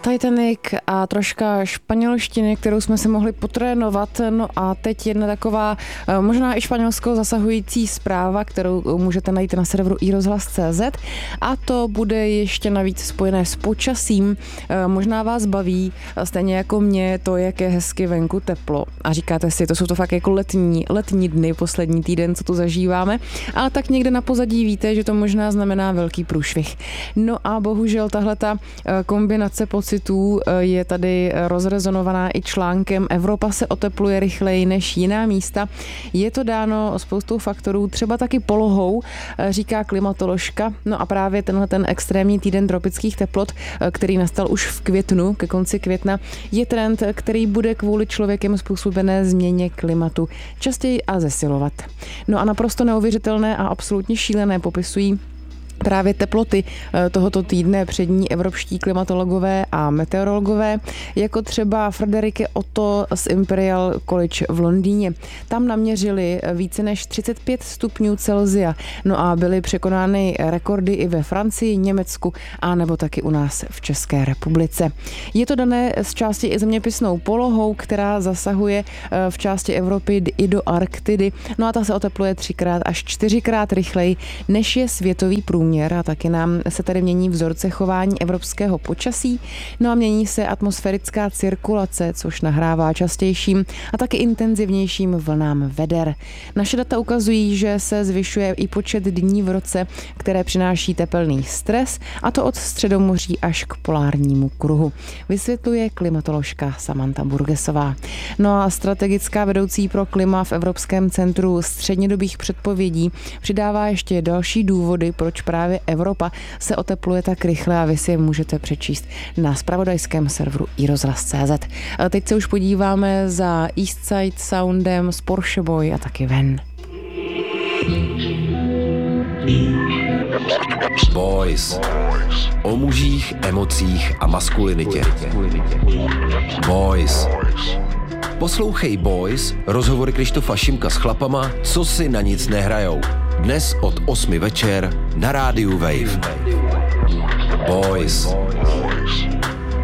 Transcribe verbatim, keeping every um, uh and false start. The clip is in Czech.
Titanic a troška španělštiny, kterou jsme si mohli potrénovat. No a teď jedna taková možná i španělskou zasahující zpráva, kterou můžete najít na serveru i rozhlas tečka cé zet, a to bude ještě navíc spojené s počasím. Možná vás baví, stejně jako mě, to, jak je hezky venku teplo. A říkáte si, to jsou to fakt jako letní, letní dny, poslední týden, co tu zažíváme, ale tak někde na pozadí víte, že to možná znamená velký průšvih. No a bohužel tahleta kombinace pocitů je tady rozrezonovaná i článkem Evropa se otepluje rychleji než jiná místa. Je to dáno spoustou faktorů, třeba taky polohou, říká klimatoložka. No a právě tenhle ten extrémní týden tropických teplot, který nastal už v květnu, ke konci května, je trend, který bude kvůli člověkem způsobené změně klimatu častěji a zesilovat. No a naprosto neuvěřitelné a absolutně šílené popisují právě teploty tohoto týdne přední evropští klimatologové a meteorologové, jako třeba Frederike Otto z Imperial College v Londýně. Tam naměřili více než třicet pět stupňů Celsia, no a byly překonány rekordy i ve Francii, Německu a nebo taky u nás v České republice. Je to dané z části i zeměpisnou polohou, která zasahuje v části Evropy i do Arktidy, no a ta se otepluje třikrát až čtyřikrát rychleji, než je světový průměr. A taky nám se tady mění vzorce chování evropského počasí, no a mění se atmosférická cirkulace, což nahrává častějším a taky intenzivnějším vlnám veder. Naše data ukazují, že se zvyšuje i počet dní v roce, které přináší tepelný stres, a to od Středomoří až k polárnímu kruhu, vysvětluje klimatoložka Samantha Burgesová. No a strategická vedoucí pro klima v Evropském centru střednědobých předpovědí přidává ještě další důvody, proč právě Evropa se otepluje tak rychle, a vy si je můžete přečíst na zpravodajském serveru i rozhlas tečka cé zet. A teď se už podíváme za Eastside Soundem z Porsche Boy a taky ven. Boys. O mužích, emocích a maskulinitě. Boys. Poslouchej Boys, rozhovory Krištofa Šimka s chlapama, co si na nic nehrajou. Dnes od osmi večer na rádiu Wave. Boys.